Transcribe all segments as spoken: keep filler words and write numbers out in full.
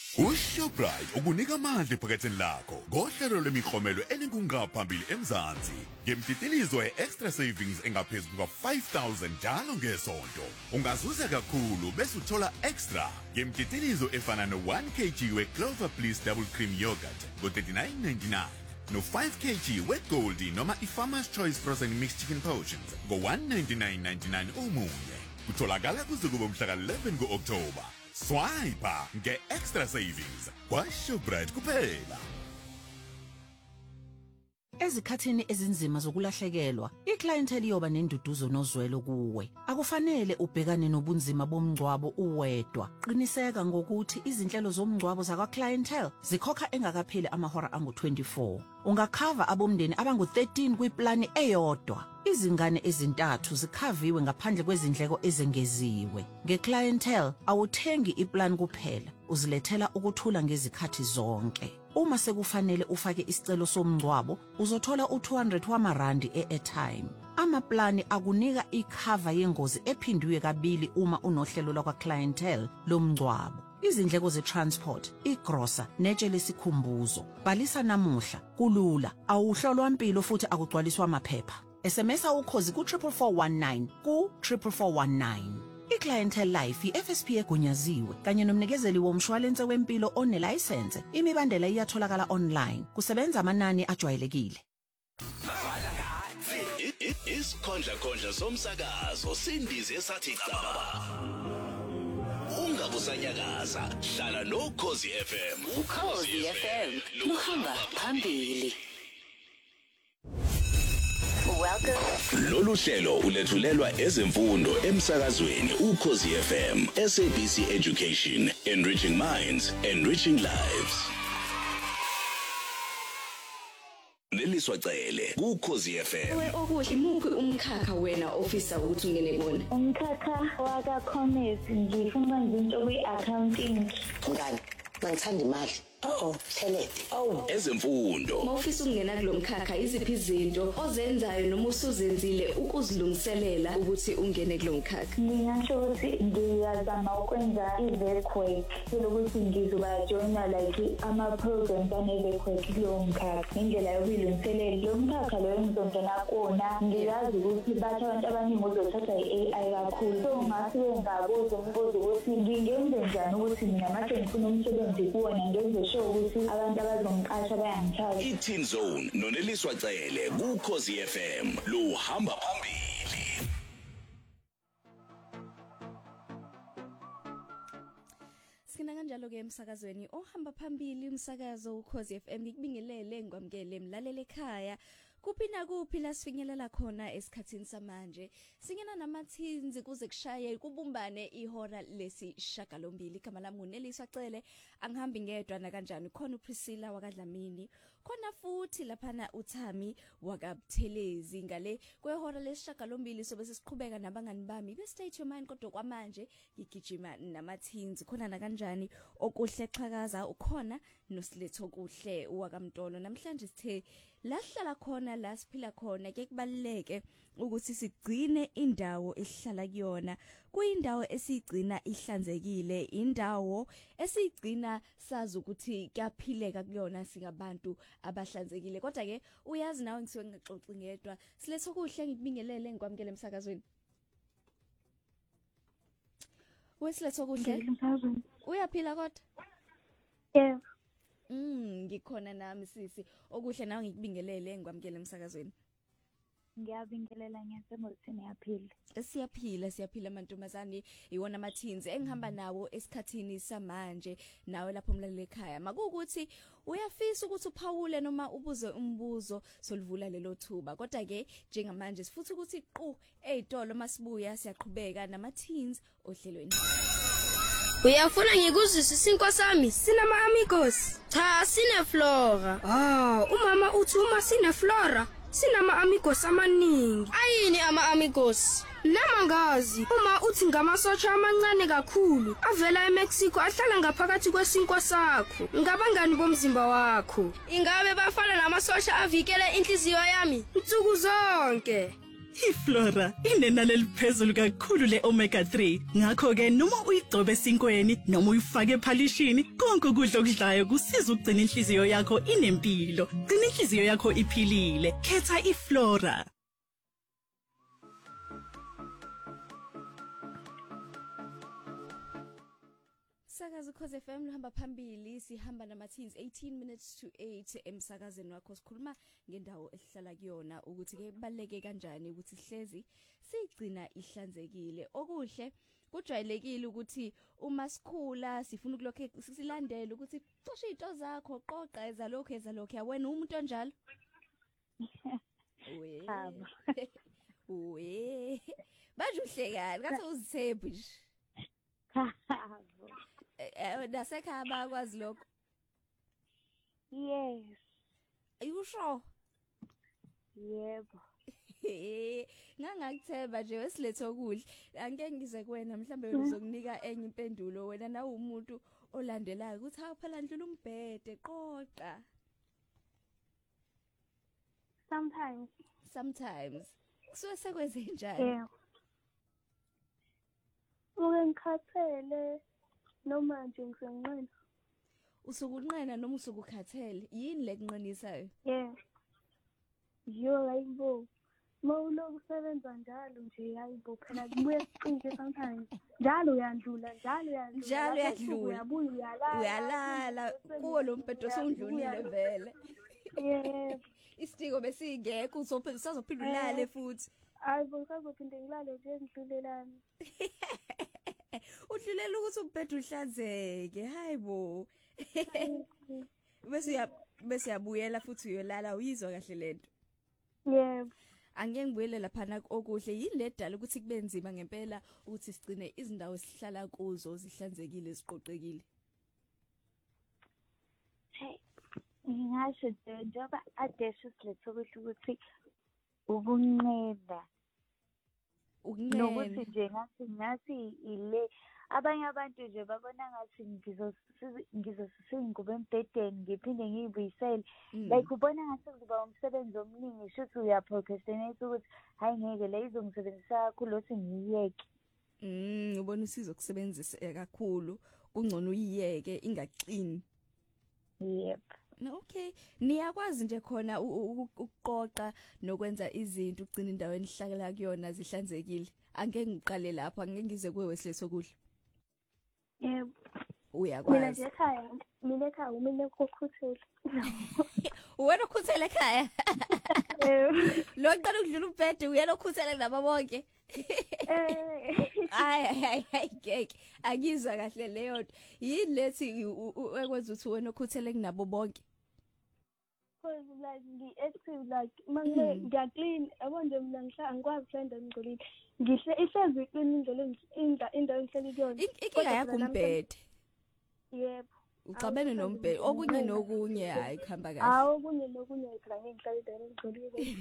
uShoprite ukunika amandla ephaketheni lakho ngohlelo lemiklomelo eninkungaphambili eMzansi ngemtitilizo ye-extra savings engaphezulu kuka-five thousand njalo ngesonto. Ungazuza kakhulu bese uthola extra ngemtitilizo efana no-one kilogram we-Clover Bliss Double Cream Yogurt ngo-thirty-nine ninety-nine no-five kilogram we-Goldie noma i-Farmer's Choice Frozen Mixed Chicken Portions ngo-one ninety-nine ninety-nine omunye. Kutholakala kuze kube mhla ka-eleven ku-October. Swipe nge-extra savings kwaShoprite kuphela. Ezikhathini ezinzima zokulahlekelwa, iclientele iyoba nenduduzo nozwelo kuwe. Akufanele ubhekane nobunzima bomngcwabo uwedwa. Qiniseka ngokuthi izinhlelo zomngcwabo zakwa-clientele zikhokha engakapheli amahora angu-twenty-four. Ungakhava abomndeni abangu-thirteen kwiplani eyodwa. Izingane ezintathu zikhaviwe ngaphandle kwezindleko ezengeziwe. Nge-clientele awuthengi iplan kuphela, uzilethela ukuthula ngezikhathi zonke. Uma sekufanele ufake isicelo somngcwabo, uzothola u-two hundred wamarandi e-airtime. Amaplani akunika ikhava yengozi ephindwe kabili uma unohlelo lakwa-clientele lomngcwabo. Izindleko ze-transport, igrosa, netshe lesikhumbuzo. Bhalisa namuhla, kulula, awuhlolwa impilo futhi akugcwaliswa amaphepha. S M S ukhozi ku triple four one nine ku triple four one nine. I-Clientele Life i-F S P egunyaziwe kanye nomnikezeli womshwalense wempilo onelicense. Imibandela iyatholakala online. Kusebenza amanani ajwayelekile. Isikhondla khondla somsakazo sindize esathi caba. Ungabusanyakaza, hlala noKhosi F M. uKhosi F M luhamba phambili. Welcome. Lolu hlelo ulethulelwa ezemfundo emsakazweni uKhosi F M, S A B C Education, enriching minds, enriching lives. Neliswa cele kuKhosi F M. We okuhle imuphi umkhakha wena ofisa ukuthi ungene kuona? Umkhakha waka commerce ngifuna izinto kwi-accounting. Ngani? Ngithanda imali. Oh, Thelete. Oh, ezemfundo. Mawufisa ukungena kulomkhakha iziphi izinto ozenzayo noma usuzenzile ukuzilungiselela ukuthi ungene kulomkhakha? Ngingasho ukuthi ngiyazama ukwenza i-earthquake ukuthi ngizoba joina like ama-programs ane-earthquake kulowo mkhakha. Indlela yokuyilungiselela lo mkhakha loyo ngizongena kuwona ngiyazi ukuthi bathi abantu abaningi uzothatha i-A I kakhulu. So ngasuke ngabuza umbuzo ukuthi ngingenze njani ukuthi mina manje ngifuna umsebenzi kuwona ngenze sho ukuthi abantu abazongiqasha bayangithatha. I-Teen Zone noneliswa cele kuKhosi F M luhamba phambili. Sina kanjalo ke emsakazweni ohamba phambili umsakazo uKhosi F M ngikubingelele ngwamkele mlalele ekhaya. Kuphi na kuphi la sifinyelela khona esikhathini samanje singena namathinzi kuze kushaye kubumbane ihora lesishagalombili. Igama lami nguNeliswa Cele, angihambi ngedwa na kanjani khona uPriscilla wakadlamini, khona futhi laphana uThami wakabuthelezi. Ngale kwehora lesishagalombili sobe sesiqhubeka nabangani bami be state your mind kodwa kwamanje ngigijima namathinzi khona na kanjani okuhle xhakaza ukhona noSiletho kuhle wakamntolo. Namhlanje sithe lahlala khona la siphila khona ke kubaleke ukuthi sigcine indawo esihlala kuyona kuyindawo esigcina ihlanzekile, indawo esigcina sazi ukuthi kuyaphileka kuyona singabantu abahlanzekile. Kodwa ke uyazi nawe ngisuke ngixoxi ngedwa Siletho kuhle ngikubingelele ngikwamkele emsakazweni. Wesiletho kuhle uyaphila kodwa? Yeah. Mm, ngikhona nami sisi. Okuhle nawe ngikubingelele ngikwamkele emsakazweni. Ngiyabingelela ngiyathemba ukuthi niyaphila. Siyaphila siyaphila amantombazane iwona amathinzi engihamba nawo esikhathini samanje nawe lapho umlaleli ekhaya. Makukuthi uyafisa ukuthi uphawule noma ubuze umbuzo solivula lelo thuba. Kodwa ke njengamanje sifuthi ukuthi qhu ezitolo masibuya siyaqhubeka namathinzi ohlelweni. Uyafuna ngikuzise isinkwa sami sinama amigos. Cha sine Flora. Ah, umama uthi uma sine Flora sinama amigos amaningi. Ayini ama amigos? Nama ngazi uma uthi ngamasotsha amancane kakhulu avela eMexico ahlala ngaphakathi kwesinkwa sakho. Ngabangani bomzimba wakho. Ingabe bafana namasosha avikele inhliziyo yami nsuku zonke. iFlora inenani eliphezulu kakhulu le-omega three. Ngakho-ke noma uyigcobe esinkweni noma uyifake ephalishini, konke ukudla okudlayo kusiza ukugcina inhliziyo yakho inempilo. Gcina inhliziyo yakho iphilile. Khetha iFlora. Sakazo Khoze F M luhamba phambili, sihamba nama-teens eighteen minutes to eight emsakazweni wakho. Sikhuluma ngendawo esihlala kuyona ukuthi ke kubaleke kanjani ukuthi sihlezi sigcina ihlanzekile. Okuhle kujwayelekile ukuthi uma sikhula sifuna ukulokhe silandele ukuthi xosha izinto zakho, qoqa ezalokho ezalokho. Yawena umuntu onjalo? We. We. Manje uhlekani, ngathi uzithembu nje. Nasekhaya bakwazi lokho? Yes. Are you sure? Yebo. Ngangakuthemba nje wesilethe okudla. Angeke ngize kuwena mhlambe uzokunika enye impendulo, wena nawe umuntu olandelayo ukuthi ha phela ndlula umbhede qoqa. Sometimes. Sometimes. Kusuke sekwenze njani? Yeah. Uke ngikhathele noma nje ngisenqena. Usukunqena noma usukukhathele? Yini le kunqenisayo? Yeah. Yo hayibo. Mawulo kusebenza njalo nje hayibo phela kubuye kucinge sometimes. Njalo uyandlula, njalo uyandlula. Njalo uyadlula. Uyabuya uyalala. Uyalala kuwo lo mbhedo sowundlulile vele. Yeah. Isitiko besingekho uzophela usazophinda ulale futhi. Hayibo sazophinde ngilale nje ngidlulelana. Udlulela ukuthi umbhedo uhlanzeke, hayibo. Bese uya bese uyabuyela futhi uyolala, uyizwa kahle lento. Yebo. Angeke ngibuyele lapha okuhle yini ledala ukuthi kube nzima ngempela ukuthi sigcine izindawo esihlala kuzo zihlanzekile ziqoqekile. Hey, ngingasho nje njengoba adeshe silethe ukuthi ukunqeda. Ukunqeda. Nokuthi nje ngathi ngathi ile abanye abantu nje babona ngathi ngizosisingube embedeni ngiphinde ngiyibuyisele. Like ubona ngathi kuzoba umsebenzi omningi shothi uyaprocrastinate ukuthi hayi ngeke le izongisebenzisa kakhulu lothi ngiyeke. Mm ubona usizo kusebenzisa kakhulu kungcono uyiyeke ingaqini. Yep. Okay, niyakwazi nje khona ukuqoqa nokwenza izinto ugcina indawo enihlakela kuyona zihlanzekile. Angeke ngiqale lapha, angeke ngize kuwe wesilethe okudla. Yebo. Uyakwazi. Mina nje ekhaya, mina ekhaya umine ukukhuthela. Wena ukhuthela ekhaya? Eh. Lo qala ukudlula umbhede uyena ukhuthela nabo bonke. Eh. Ay ay ay ngeke. Akizwa kahle leyo nto. Yini lethi ekwenza ukuthi wena ukhuthele kunabo bonke? Because like ngi-active like manje ngiyaclean yabo nje mina ngihlala ngikwazi ukuhlenda ngigcolile ngihle ihlezi iqina indlela indla indawo engihleli kuyona inkinga yakho umbhede. Yebo. Ucabene nombhede okunye nokunye hayi kuhamba kahle. Hawo okunye nokunye phela ngihlala endaweni engigcolile.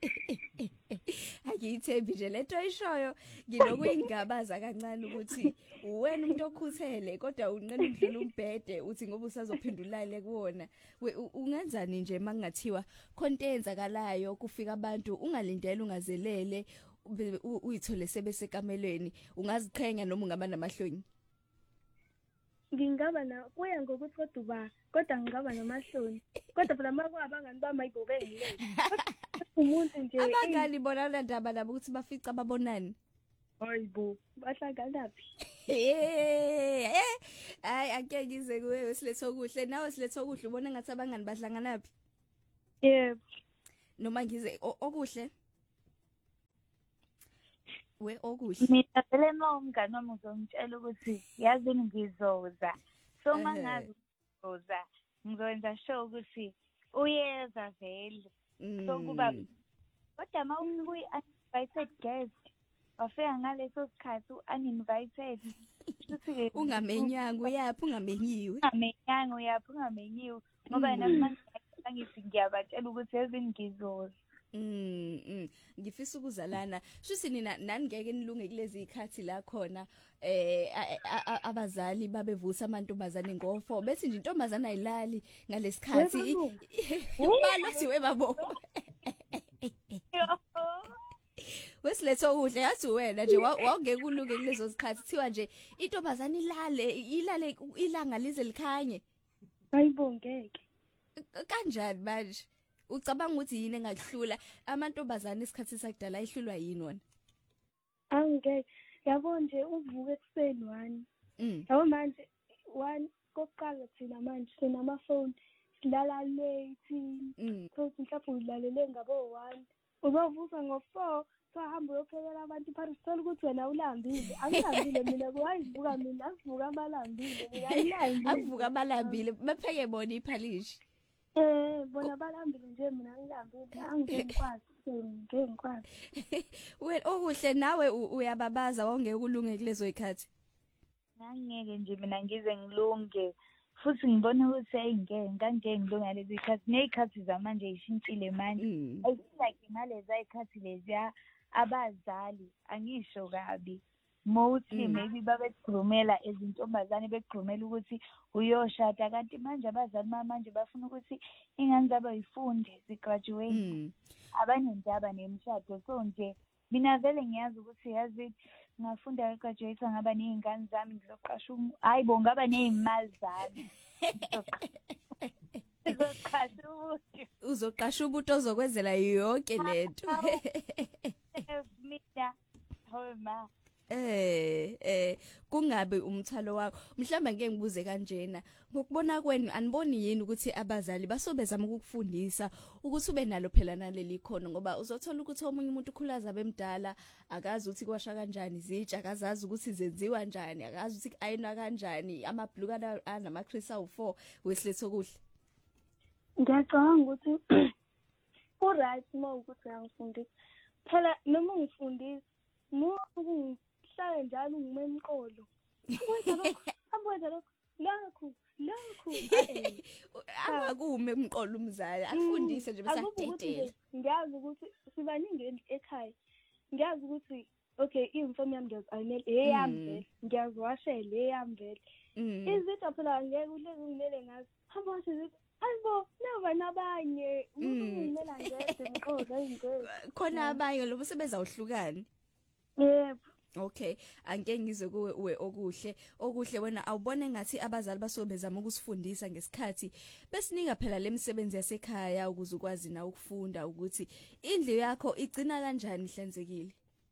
Akuyithembi nje lento ayishoyo nginokuyingabaza kancane ukuthi wena umuntu okhuthele kodwa unqena ukudlula umbhede uthi ngoba usazophendulale kuwona. Ungenzani nje mangathiwa contenzakalayo kufika abantu ungalindele ungazelele uyithole sebesekamelweni ungaziqhenya noma ungaba namahloni? Ngingaba na kuya ngokuthi kodwa uba kodwa ngingaba namahloni kodwa phela maku abangani bamayigobe ngile umuntu nje abangani bonana ndaba nabo ukuthi bafica babonani. Hayibo bahlangana phi? Eh ay ake ngize kuwe wesilethe okuhle nawe silethe okuhle ubona ngathi abangani bahlangana phi? Yebo. Noma ngize okuhle we okuhle. Mina phela uma umngani wami uzongitshela ukuthi yazi ngizoza so mangazi uzoza ngizowenza sure ukuthi uyeza vele so kuba kodwa uma uninvited guest wafika ngaleso sikhathi uninvited ungamenyanga uyaphi ungamenyiwe ungamenyanga uyaphi ungamenyiwe ngoba nami ngithi ngiyabatshela ukuthi yazi ngizoza. Mm ngifisa ukuzalana shuthi nina nani ngeke nilunge kulezi ikhathi la khona eh abazali babevusa amantombazane ngofo bethi nje intombazana ayilali ngalesikhathi balo siwe babo wesiletho kuhle yathi wena nje wawungeke uluke kulezo sikhathi kuthiwa nje intombazane ilale ilale ilanga lize likhanye. Ayibongeke. Kanjani manje? Ucabanga ukuthi yini engakuhlula amantombazane isikhathi sakudala ihlulwa yini wona? Angeke. Yabo nje uvuke ekuseni one. Mm. Yabo manje one kokuqala thina manje sinama phone silala late. So mhlawumbe ulalele ngabo one. Uzovuka ngo four sahamba uyophekela abantu ipharish thola ukuthi wena ulambile. Angilambile mina kuyivuka mina asivuka amalambile. Mina ayilambile. Avuka amalambile bapheke bona iphalishi. Eh bona balambile nje mina ngilambile angikwazi ngeke ngikwazi. Wena okuhle nawe uyababaza wongeke kulunge kulezo ikhathi. Ngangeke nje mina ngize ngilunge futhi ngibona ukuthi ayingeke ngangeke ngilunga lezi ikhathi nezikhathi zamanje ishintshile manje. I feel like ngalezi ikhathi lezi abazali angisho kabi. Mawuthi maybe babekugrumela ezintombazane begrumela ukuthi uyoshada kanti manje abazali manje bafuna ukuthi ingane zabo yifunde zigraduate abanendaba nemshado so nje mina vele ngiyazi ukuthi yazi ngafunda graduate ngaba nezingane zami ngizoqasha hayibo ngaba nezimali zami uzoqasha umuntu uzoqasha umuntu ozokwenzela yonke lento mina homa Eh eh kungabe umthalo wakho mhlamba ngeke ngibuze kanjena ngokubona kwenu aniboni yini ukuthi abazali basobezama ukukufundisa ukuthi ube nalo phela naleli khono ngoba uzothola ukuthi omunye umuntu ukhulaza bemdala akazi ukuthi kwasha kanjani izitsha akazazi ukuthi zenziwa kanjani akazi ukuthi ayina kanjani amabhlukana anama Chris awu four wesiletho kuhle. Ngiyacabanga ukuthi ku right mo ukuthi ngifundise phela noma ngifundisa mo hlale njalo ngimemqolo wenza lokho abwenza lokho lakho lakho akume emqolo umzali akufundise nje bese akudedela. Ngiyazi ukuthi sibaningi ekhaya ngiyazi ukuthi okay inform yami ngiyazi ayimele eyami ngiyazi washele eyami vele izitha phela ngeke ulezi ngimele ngazi hamba sizithi ayibo naba nabanye ngimela ngeze ngiqoza ingeke khona abanye lo sebenza uhlukani. Yebo. Okay, angeke ngizwe kuwe okuhle. Okuhle wena awubone ngathi abazali basobezama ukusifundisa ngesikhathi besinika phela lemisebenzi yasekhaya ukuze ukwazi na ukufunda ukuthi indlu yakho igcina kanjani ihlanzekile.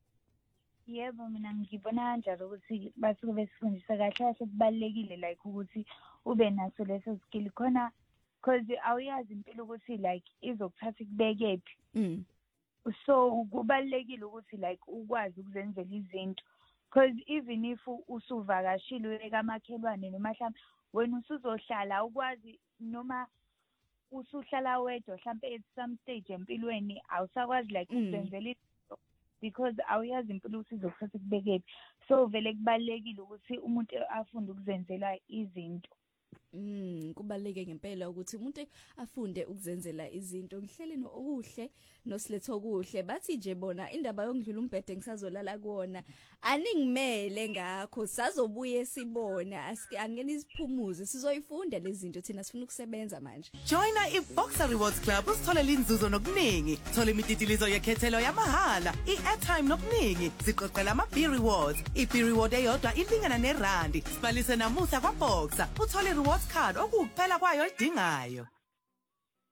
Yebo mina ngibona kanjalo ukuthi basuke besifundisa kahle kahle kubalekile like ukuthi ube naso leso skill khona because awuyazi impilo ukuthi like izokuthatha kubekephi. Mm. So kubalekile ukuthi like ukwazi ukuzenzela izinto because even if usuvakashile ekamakhelwane noma mhlawumbe wena usuzohlala ukwazi noma usuhlala wedwa mhlawumbe at some stage empilweni awusakwazi like ukuzenzela izinto because awuyazi impilo usizokuthatha kubekephi so vele kubalekile ukuthi umuntu afunde ukuzenzela izinto. Mm kubaleke ngempela ukuthi umuntu afunde ukuzenzela izinto. Ngihleli nokuhle nosiletho kuhle bathi nje bona indaba yokudlula umbhede ngisazolala kuona aningimele ngakho sazobuye sibona angene isiphumuze sizoyifunda lezi zinto thina sifuna ukusebenza manje. Joina iBoxer Rewards Club usitholela inzuzo nokuningi. Thola imititilizo yekhethelo yamahala, i-airtime nokuningi. Siqoqela ama-B rewards. I-B reward eyodwa ilingana nerandi. Sibalise namuhla kwaBoxer. Uthole rewards card okuphela kwayo idingayo.